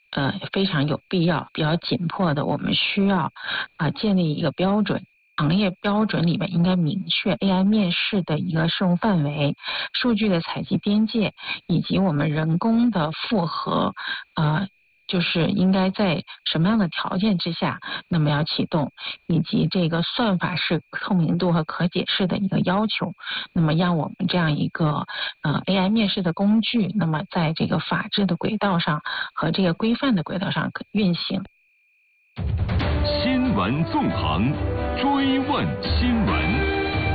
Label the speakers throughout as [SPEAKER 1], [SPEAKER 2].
[SPEAKER 1] 非常有必要、比较紧迫的，我们需要建立一个标准。行业标准里面应该明确 AI 面试的一个适用范围、数据的采集边界，以及我们人工的复核，就是应该在什么样的条件之下，那么要启动，以及这个算法式透明度和可解释的一个要求，那么让我们这样一个AI 面试的工具，那么在这个法治的轨道上和这个规范的轨道上运行。
[SPEAKER 2] 新闻纵横，追问新闻。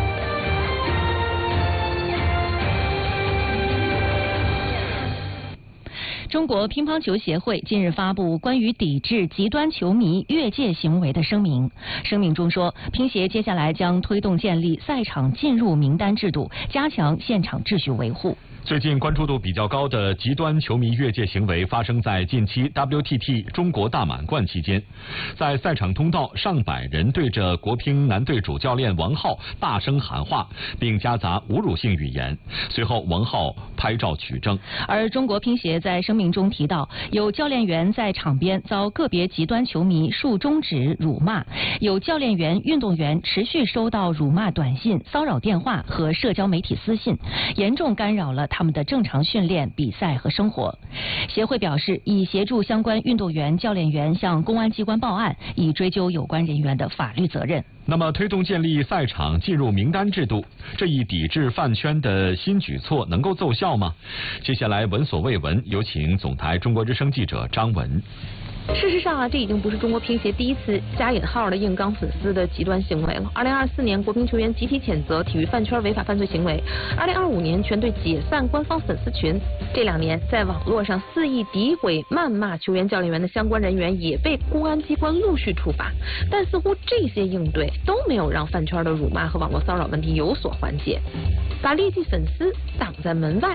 [SPEAKER 3] 中国乒乓球协会近日发布关于抵制极端球迷越界行为的声明。声明中说，乒协接下来将推动建立赛场进入名单制度，加强现场秩序维护。
[SPEAKER 4] 最近关注度比较高的极端球迷越界行为发生在近期 WTT 中国大满贯期间，在赛场通道上百人对着国乒男队主教练王皓大声喊话，并夹杂侮辱性语言。随后王皓拍照取证。
[SPEAKER 3] 而中国乒协在声明中提到，有教练员在场边遭个别极端球迷竖中指辱骂，有教练员、运动员持续收到辱骂短信、骚扰电话和社交媒体私信，严重干扰了他们的正常训练、比赛和生活。协会表示，已协助相关运动员、教练员向公安机关报案，以追究有关人员的法律责任。
[SPEAKER 4] 那么，推动建立赛场进入名单制度，这一抵制饭圈的新举措能够奏效吗？接下来闻所未闻，有请总台中国之声记者张文。
[SPEAKER 5] 事实上这已经不是中国乒协第一次加引号的硬刚粉丝的极端行为了。2024年，国乒球员集体谴责体育饭圈违法犯罪行为；2025年，全队解散官方粉丝群。这2年，在网络上肆意诋毁、谩骂球员、教练员的相关人员也被公安机关陆续处罚。但似乎这些应对都没有让饭圈的辱骂和网络骚扰问题有所缓解，把劣迹粉丝挡在门外。